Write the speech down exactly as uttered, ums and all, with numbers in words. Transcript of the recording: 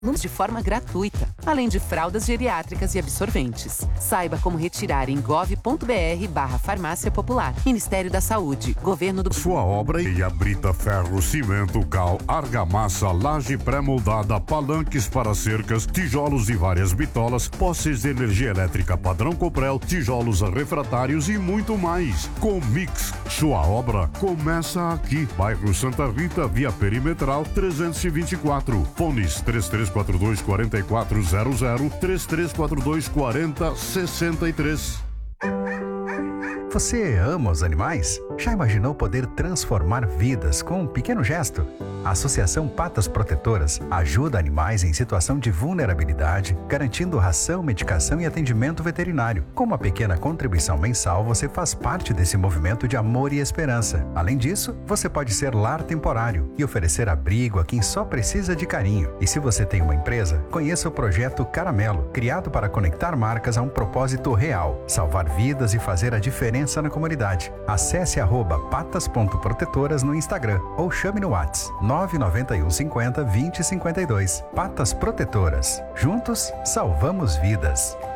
de forma gratuita, além de fraldas geriátricas e absorventes. Saiba como retirar em gov.br barra farmácia popular. Ministério da Saúde, Governo do... Sua obra e a Brita Ferro, Cimento, Cal, Argamassa, laje pré-moldada, palanques para cercas, tijolos e várias bitolas, postes de energia elétrica padrão Coprel, tijolos refratários e muito mais. Comix, sua obra começa aqui. Bairro Santa Rita, via Perimetral trezentos e vinte e quatro. Fones três três quatro dois, quatro quatro zero zero, três três quatro dois, quatro zero seis três. Você ama os animais? Já imaginou poder transformar vidas com um pequeno gesto? A Associação Patas Protetoras ajuda animais em situação de vulnerabilidade, garantindo ração, medicação e atendimento veterinário. Com uma pequena contribuição mensal, você faz parte desse movimento de amor e esperança. Além disso, você pode ser lar temporário e oferecer abrigo a quem só precisa de carinho. E se você tem uma empresa, conheça o projeto Caramelo, criado para conectar marcas a um propósito real, salvar vidas e fazer a diferença na comunidade. Acesse arroba patas.protetoras no Instagram ou chame no WhatsApp nove nove um cinquenta, vinte cinquenta e dois. Patas Protetoras. Juntos, salvamos vidas.